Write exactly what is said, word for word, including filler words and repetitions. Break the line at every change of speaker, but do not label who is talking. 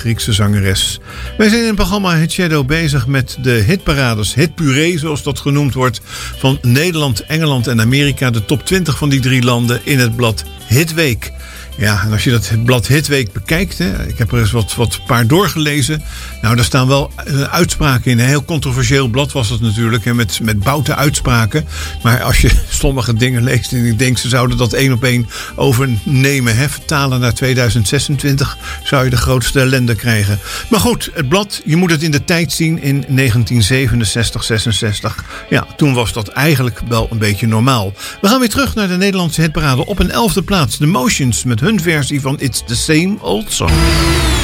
Griekse zangeres. Wij zijn in het programma Hit Shadow bezig met de hitparades, hitpuree zoals dat genoemd wordt, van Nederland, Engeland en Amerika. De top twintig van die drie landen in het blad Hitweek. Ja, en als je dat blad Hitweek bekijkt, hè, ik heb er eens wat, wat paar doorgelezen. Nou, daar staan wel uh, uitspraken in. Een heel controversieel blad was dat natuurlijk, hè, met, met boute uitspraken. Maar als je sommige dingen leest en ik denk ze zouden dat één op één overnemen, hè, vertalen naar tweeduizend zesentwintig, zou je de grootste ellende krijgen. Maar goed, het blad, je moet het in de tijd zien in negentien zevenenzestig, zesenzestig. Ja, toen was dat eigenlijk wel een beetje normaal. We gaan weer terug naar de Nederlandse hitparade. Op een elfde plaats, The Motions met hun versie van It's the Same Old Song.